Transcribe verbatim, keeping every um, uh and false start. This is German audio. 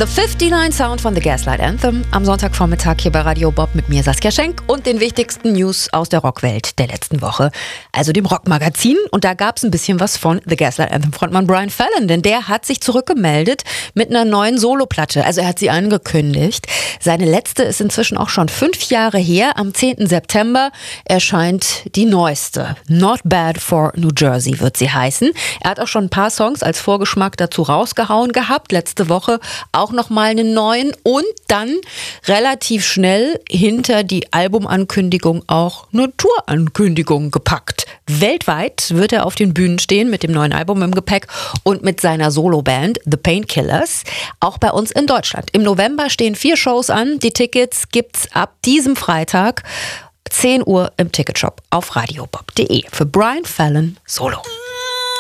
The fifty-nine Sound von The Gaslight Anthem am Sonntagvormittag hier bei Radio Bob mit mir Saskia Schenk und den wichtigsten News aus der Rockwelt der letzten Woche, also dem Rockmagazin. Und da gab es ein bisschen was von The Gaslight Anthem Frontmann Brian Fallon, denn der hat sich zurückgemeldet mit einer neuen Soloplatte. Also er hat sie angekündigt. Seine letzte ist inzwischen auch schon fünf Jahre her. Am zehnten September erscheint die neueste. Not Bad for New Jersey wird sie heißen. Er hat auch schon ein paar Songs als Vorgeschmack dazu rausgehauen gehabt. Letzte Woche auch noch mal einen neuen und dann relativ schnell hinter die Albumankündigung auch eine Tourankündigung gepackt. Weltweit wird er auf den Bühnen stehen mit dem neuen Album im Gepäck und mit seiner Soloband The Painkillers. Auch bei uns in Deutschland. Im November stehen vier Shows an. Die Tickets gibt's ab diesem Freitag zehn Uhr im Ticketshop auf radiobob punkt de für Brian Fallon Solo.